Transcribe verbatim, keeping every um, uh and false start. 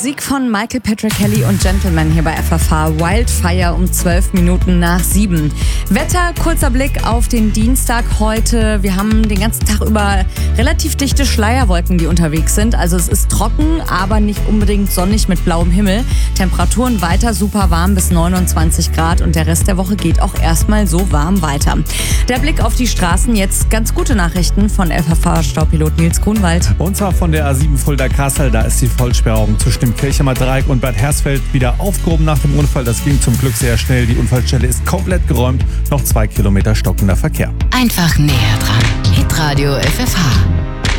Sieg von Michael Patrick Kelly und Gentleman hier bei F F H. Wildfire um zwölf Minuten nach sieben. Wetter, kurzer Blick auf den Dienstag heute. Wir haben den ganzen Tag über relativ dichte Schleierwolken, die unterwegs sind. Also es ist trocken, aber nicht unbedingt sonnig mit blauem Himmel. Temperaturen weiter super warm bis neunundzwanzig Grad und der Rest der Woche geht auch erstmal so warm weiter. Der Blick auf die Straßen, jetzt ganz gute Nachrichten von F F H-Staupilot Nils Grunwald. Und zwar von der A sieben Fulda-Kassel, da ist die Vollsperrung zwischen Kirchheimer Dreieck und Bad Hersfeld wieder aufgehoben nach dem Unfall. Das ging zum Glück sehr schnell. Die Unfallstelle ist komplett geräumt. Noch zwei Kilometer stockender Verkehr. Einfach näher dran. Hitradio F F H.